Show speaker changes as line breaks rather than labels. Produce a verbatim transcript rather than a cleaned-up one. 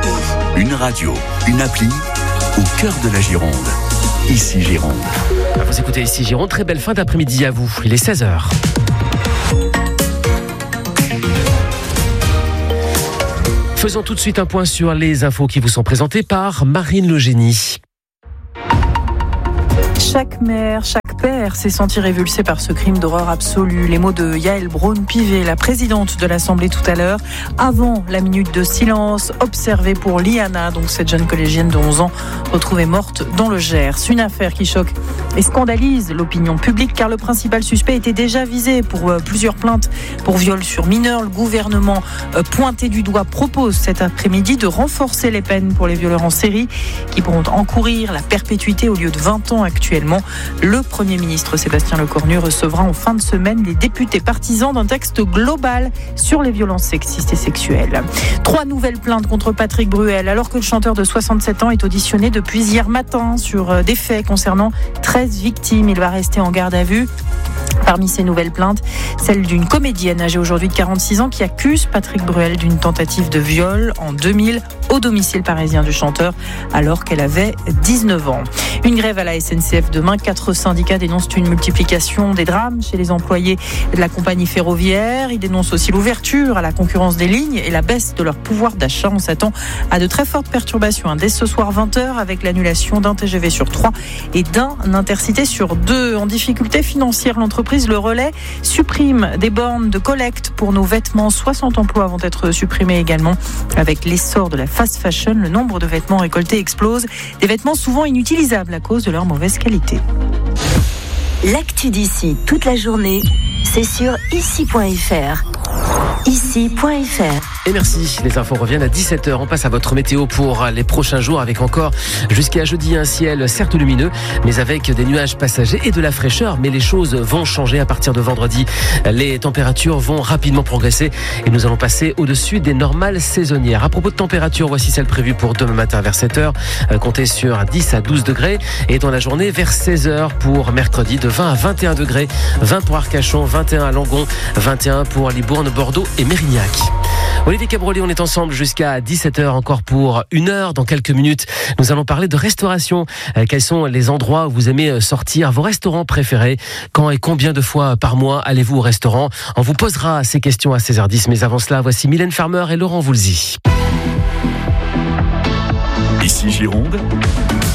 Une radio, une appli, au cœur de la Gironde. Ici Gironde.
Vous écoutez Ici Gironde, très belle fin d'après-midi à vous. Il est seize heures. Faisons tout de suite un point sur les infos qui vous sont présentées par Marine Le Génie.
Chaque mère, chaque père s'est senti révulsé par ce crime d'horreur absolu. Les mots de Yaël Braun-Pivet, la présidente de l'Assemblée tout à l'heure, avant la minute de silence observée pour Liana, donc cette jeune collégienne de onze ans, retrouvée morte dans le Gers. Une affaire qui choque et scandalise l'opinion publique car le principal suspect était déjà visé pour plusieurs plaintes pour viol sur mineurs. Le gouvernement pointé du doigt propose cet après-midi de renforcer les peines pour les violeurs en série qui pourront encourir la perpétuité au lieu de vingt ans actuellement. Le Premier ministre Sébastien Lecornu recevra en fin de semaine les députés partisans d'un texte global sur les violences sexistes et sexuelles. Trois nouvelles plaintes contre Patrick Bruel alors que le chanteur de soixante-sept ans est auditionné depuis hier matin sur des faits concernant treize victimes. Il va rester en garde à vue. Parmi ces nouvelles plaintes, celle d'une comédienne âgée aujourd'hui de quarante-six ans qui accuse Patrick Bruel d'une tentative de viol en deux mille au domicile parisien du chanteur alors qu'elle avait dix-neuf ans. Une grève à la S N C F demain. Quatre syndicats dénoncent une multiplication des drames chez les employés de la compagnie ferroviaire. Ils dénoncent aussi l'ouverture à la concurrence des lignes et la baisse de leur pouvoir d'achat. On s'attend à de très fortes perturbations dès ce soir vingt heures avec l'annulation d'un T G V sur trois et d'un Intercité sur deux. En difficulté financière, l'entreprise Le Relais supprime des bornes de collecte pour nos vêtements. soixante emplois vont être supprimés également. Avec l'essor de la fast fashion, le nombre de vêtements récoltés explose. Des vêtements souvent inutilisables à cause de leur mauvaise qualité.
L'actu d'ici toute la journée, c'est sur ici point f r. ici point f r.
Et merci, les infos reviennent à dix-sept heures. On passe à votre météo pour les prochains jours avec encore jusqu'à jeudi un ciel certes lumineux, mais avec des nuages passagers et de la fraîcheur. Mais les choses vont changer à partir de vendredi. Les températures vont rapidement progresser et nous allons passer au-dessus des normales saisonnières. À propos de température, voici celle prévue pour demain matin vers sept heures. Comptez sur dix à douze degrés et dans la journée vers seize heures pour mercredi de vingt à vingt et un degrés. vingt pour Arcachon, vingt et un à Langon, vingt et un pour Libourne, Bordeaux et Mérignac. Olivier Cabroli, on est ensemble jusqu'à dix-sept heures encore pour une heure. Dans quelques minutes, nous allons parler de restauration. Euh, quels sont les endroits où vous aimez sortir, vos restaurants préférés? Quand et combien de fois par mois allez-vous au restaurant? On vous posera ces questions à seize heures dix. Mais avant cela, voici Mylène Farmer et Laurent Voulzy.
Ici Gironde.